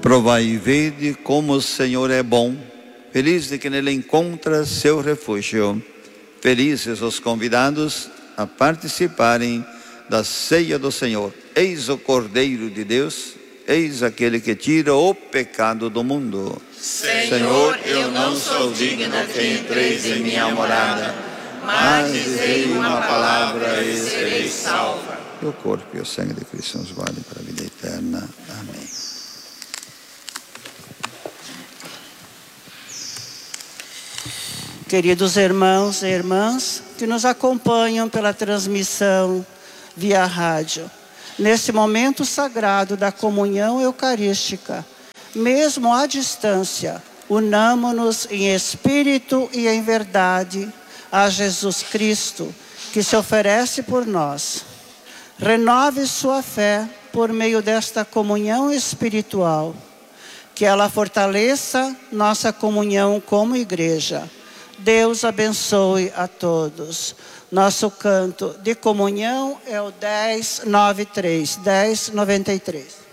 Provai e vede como o Senhor é bom. Feliz de que nele encontra seu refúgio. Felizes os convidados a participarem da ceia do Senhor. Eis o Cordeiro de Deus, eis aquele que tira o pecado do mundo. Senhor, eu não sou digno que entreis em minha morada, mas dizei uma palavra e serei salva. O corpo e o sangue de Cristo nos guardem para a vida eterna. Amém. Queridos irmãos e irmãs que nos acompanham pela transmissão via rádio, nesse momento sagrado da comunhão eucarística, mesmo à distância, unamo-nos em espírito e em verdade a Jesus Cristo, que se oferece por nós. Renove sua fé por meio desta comunhão espiritual, que ela fortaleça nossa comunhão como igreja. Deus abençoe a todos. Nosso canto de comunhão é o 1093.